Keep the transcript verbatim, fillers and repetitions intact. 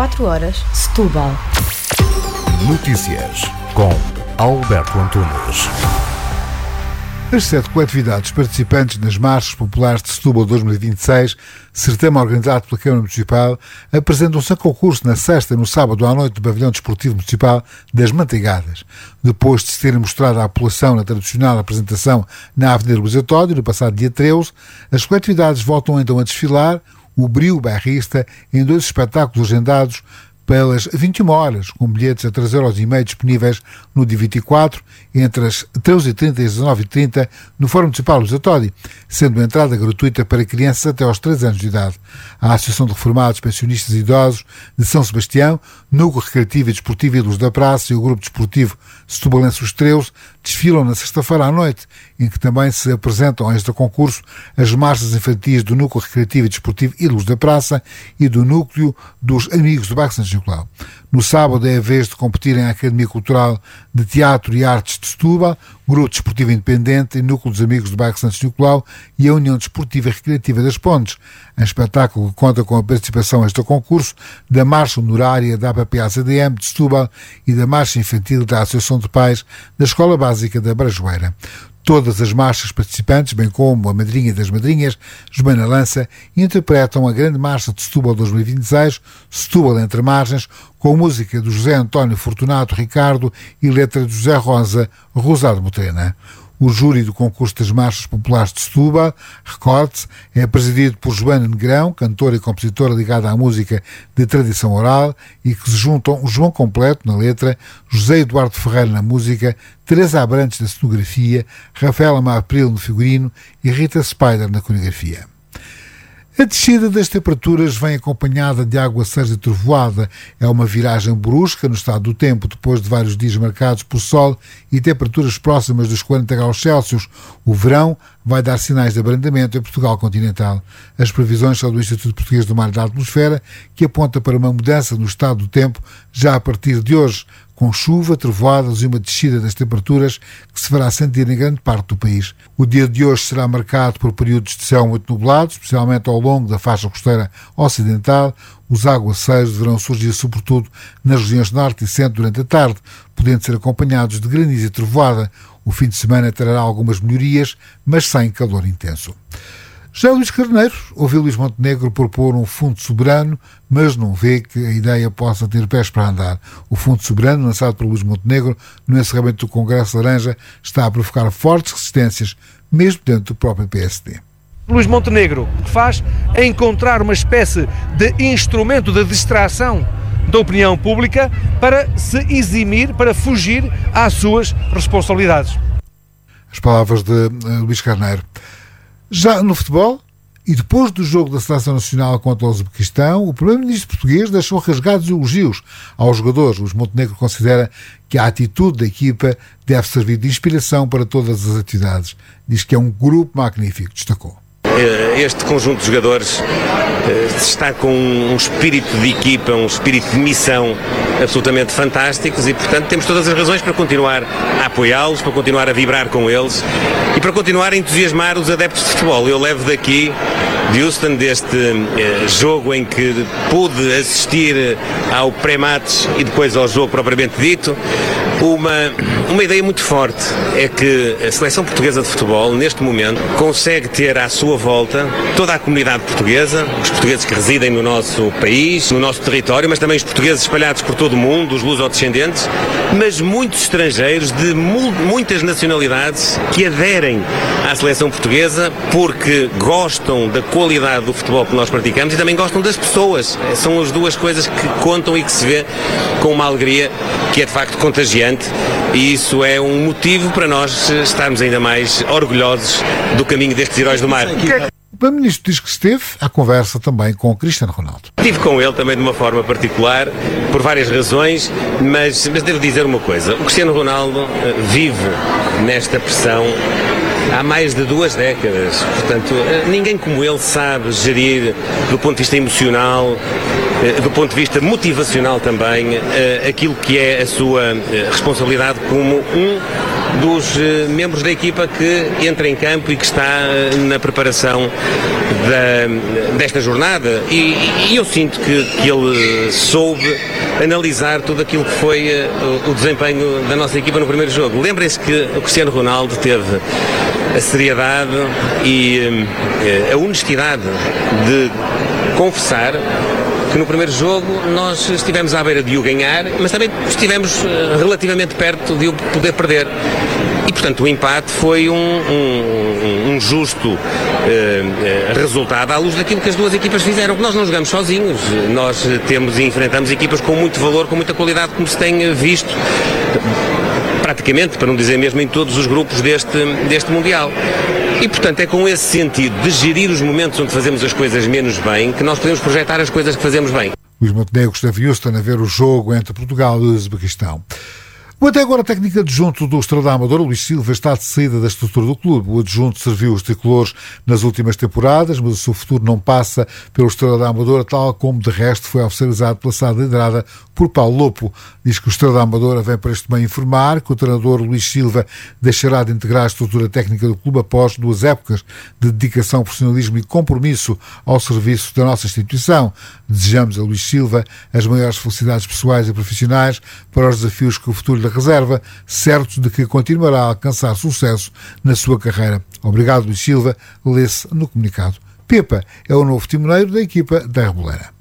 quatro horas, Setúbal. Notícias com Alberto Antunes. As sete coletividades participantes nas Marchas Populares de Setúbal dois mil e vinte e seis, certame organizado pela Câmara Municipal, apresentam-se a concurso na sexta e no sábado à noite do Pavilhão Desportivo Municipal das Manteigadas. Depois de se terem mostrado à população na tradicional apresentação na Avenida Luís António, no passado dia treze, as coletividades voltam então a desfilar o brio bairrista em dois espetáculos agendados pelas vinte e uma horas, com bilhetes a três euros e meio disponíveis no dia vinte e quatro, entre as treze e trinta e as dezenove e trinta, no Fórum Municipal Luís António, sendo a entrada gratuita para crianças até aos três anos de idade. A Associação de Reformados, Pensionistas e Idosos de São Sebastião, Núcleo Recreativo e Desportivo e Luz da Praça e o Grupo Desportivo Setubalense Os Treuze desfilam na sexta-feira à noite, em que também se apresentam a este concurso as marchas infantis do Núcleo Recreativo e Desportivo e Luz da Praça e do Núcleo dos Amigos do Bairro Santos Nicolau. No sábado é a vez de competirem a Academia Cultural de Teatro e Artes de Setúbal, Grupo Desportivo Independente e Núcleo dos Amigos do Bairro Santos Nicolau e a União Desportiva e Recreativa das Pontes. Um espetáculo que conta com a participação a este concurso da Marcha Honorária da A P P A C D M de Setúbal e da Marcha Infantil da Associação de Pais da Escola Básica da Brajoeira. Todas as marchas participantes, bem como a Madrinha das Madrinhas, Joana Lança, interpretam a Grande Marcha de Setúbal dois mil e vinte e seis, Setúbal Entre Margens, com música do José António Fortunato Ricardo e letra de José Rosa Rosado Motrena. O júri do concurso das Marchas Populares de Setúbal, recorde-se, é presidido por Joana Negrão, cantora e compositora ligada à música de tradição oral, e que se juntam João Completo na letra, José Eduardo Ferreira na música, Teresa Abrantes na cenografia, Rafaela Mapril no figurino e Rita Spider na coreografia. A descida das temperaturas vem acompanhada de aguaceiros e trovoada. É uma viragem brusca no estado do tempo, depois de vários dias marcados por sol e temperaturas próximas dos quarenta graus Celsius. O verão vai dar sinais de abrandamento em Portugal continental. As previsões são do Instituto Português do Mar e da Atmosfera, que aponta para uma mudança no estado do tempo já a partir de hoje, com chuva, trovoadas e uma descida das temperaturas que se fará sentir em grande parte do país. O dia de hoje será marcado por períodos de céu muito nublado, especialmente ao longo da faixa costeira ocidental. Os aguaceiros deverão surgir sobretudo nas regiões norte e centro durante a tarde, podendo ser acompanhados de granizo e trovoada. O fim de semana trará algumas melhorias, mas sem calor intenso. Já Luís Carneiro ouviu Luís Montenegro propor um fundo soberano, mas não vê que a ideia possa ter pés para andar. O fundo soberano, lançado por Luís Montenegro no encerramento do Congresso Laranja, está a provocar fortes resistências, mesmo dentro do próprio P S D. Luís Montenegro o que faz é encontrar uma espécie de instrumento de distração da opinião pública para se eximir, para fugir às suas responsabilidades. As palavras de uh, Luís Carneiro. Já no futebol, e depois do jogo da Seleção Nacional contra o Uzbequistão, o primeiro-ministro português deixou rasgados elogios aos jogadores. Luís Montenegro considera que a atitude da equipa deve servir de inspiração para todas as atividades. Diz que é um grupo magnífico, destacou. Este conjunto de jogadores está com um espírito de equipa, um espírito de missão absolutamente fantásticos e, portanto, temos todas as razões para continuar a apoiá-los, para continuar a vibrar com eles e para continuar a entusiasmar os adeptos de futebol. Eu levo daqui, de Houston, deste eh, jogo em que pude assistir ao pré-match e depois ao jogo propriamente dito, uma, uma ideia muito forte. É que a seleção portuguesa de futebol, neste momento, consegue ter à sua volta toda a comunidade portuguesa, os portugueses que residem no nosso país, no nosso território, mas também os portugueses espalhados por todo o mundo, os lusodescendentes, mas muitos estrangeiros de mu- muitas nacionalidades que aderem à seleção portuguesa porque gostam da qualidade do futebol que nós praticamos e também gostam das pessoas. São as duas coisas que contam e que se vê com uma alegria que é de facto contagiante e isso é um motivo para nós estarmos ainda mais orgulhosos do caminho destes heróis do mar. O Primeiro-Ministro diz que esteve à conversa também com o Cristiano Ronaldo. Estive com ele também de uma forma particular, por várias razões, mas, mas devo dizer uma coisa. O Cristiano Ronaldo uh, vive nesta pressão há mais de duas décadas. Portanto, uh, ninguém como ele sabe gerir, do ponto de vista emocional, uh, do ponto de vista motivacional também, uh, aquilo que é a sua uh, responsabilidade como um dos uh, membros da equipa que entra em campo e que está uh, na preparação da, desta jornada. E, e eu sinto que, que ele uh, soube analisar tudo aquilo que foi uh, o desempenho da nossa equipa no primeiro jogo. Lembrem-se que o Cristiano Ronaldo teve a seriedade e uh, a honestidade de confessar que no primeiro jogo nós estivemos à beira de o ganhar, mas também estivemos uh, relativamente perto de o poder perder. E, portanto, o empate foi um, um, um justo uh, uh, resultado à luz daquilo que as duas equipas fizeram. Nós não jogamos sozinhos, nós temos e enfrentamos equipas com muito valor, com muita qualidade, como se tem visto praticamente, para não dizer mesmo em todos os grupos deste, deste Mundial. E, portanto, é com esse sentido de gerir os momentos onde fazemos as coisas menos bem que nós podemos projetar as coisas que fazemos bem. Luís Montenegro esteve em Houston a ver o jogo entre Portugal e o Uzbequistão. O até agora técnico adjunto do Estrela da Amadora, Luís Silva, está de saída da estrutura do clube. O adjunto serviu os tricolores nas últimas temporadas, mas o seu futuro não passa pelo Estrela da Amadora, tal como de resto foi oficializado pela S A D liderada por Paulo Lopo. Diz que o Estrela da Amadora vem para este meio informar que o treinador Luís Silva deixará de integrar a estrutura técnica do clube após duas épocas de dedicação, profissionalismo e compromisso ao serviço da nossa instituição. Desejamos a Luís Silva as maiores felicidades pessoais e profissionais para os desafios que o futuro lhe reserva, certo de que continuará a alcançar sucesso na sua carreira. Obrigado, Luís Silva, lê-se no comunicado. Pepa é o novo timoneiro da equipa da Reboleira.